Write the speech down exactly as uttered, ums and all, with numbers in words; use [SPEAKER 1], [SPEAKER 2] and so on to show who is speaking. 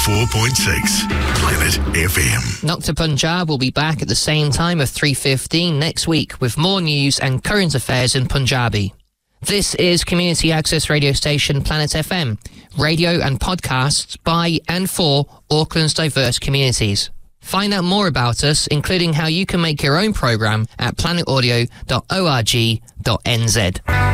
[SPEAKER 1] four point six Planet F M.
[SPEAKER 2] Nocta Punjab will be back at the same time of three fifteen next week with more news and current affairs in Punjabi. This is community access radio station Planet F M, radio and podcasts by and for Auckland's diverse communities. Find out more about us, including how you can make your own programme at planet audio dot org dot n z.